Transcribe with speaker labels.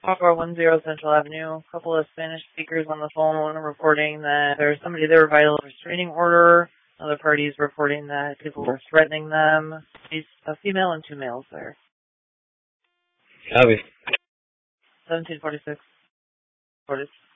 Speaker 1: 4410 Central Avenue. A couple of Spanish speakers on the phone reporting that there's somebody there violating a restraining order. Other parties reporting that people were threatening them. He's a female and two males there.
Speaker 2: Copy.
Speaker 1: 1746.